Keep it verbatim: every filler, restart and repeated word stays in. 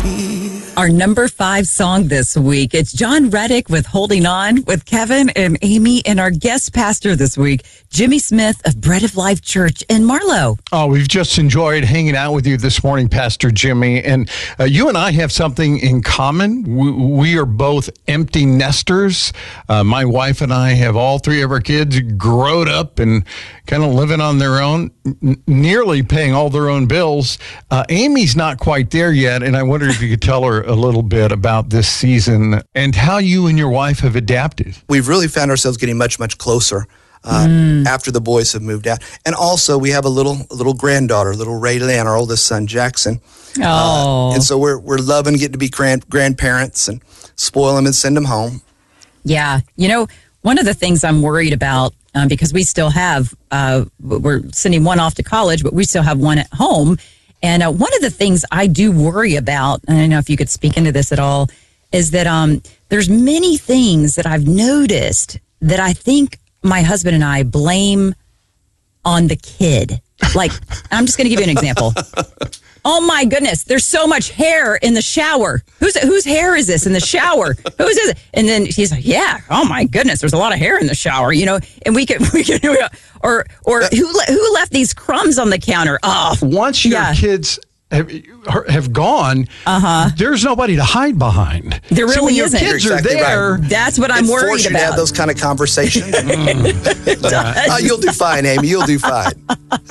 Our number five song this week, it's John Reddick with Holding On with Kevin and Amy, and our guest pastor this week, Jimmy Smith of Bread of Life Church in Marlow. Oh, we've just enjoyed hanging out with you this morning, Pastor Jimmy. And uh, you and I have something in common. We, we are both empty nesters. Uh, my wife and I have all three of our kids grown up and kind of living on their own, n- nearly paying all their own bills. Uh, Amy's not quite there yet, and I wondered if you could tell her a little bit about this season and how you and your wife have adapted. We've really found ourselves getting much, much closer uh, mm. after the boys have moved out. And also, we have a little a little granddaughter, little Raylan, our oldest son, Jackson. Oh. Uh, and so we're we're loving getting to be grand, grandparents and spoil them and send them home. Yeah. You know, one of the things I'm worried about, um, because we still have, uh, we're sending one off to college, but we still have one at home. And uh, one of the things I do worry about, and I don't know if you could speak into this at all, is that um, there's many things that I've noticed that I think my husband and I blame on the kid. Like, I'm just going to give you an example. Oh my goodness, there's so much hair in the shower. Whose whose hair is this in the shower? Whose is it? And then he's like, yeah, oh my goodness, there's a lot of hair in the shower, you know. And we could, we could, or or who who left these crumbs on the counter? Oh, once your yeah. kids have, have gone, uh-huh. there's nobody to hide behind. There really so when isn't. Your kids You're exactly are there. Right. That's what I'm it worried force you about. to have those kind of conversations. mm. uh, you'll do fine, Amy. You'll do fine.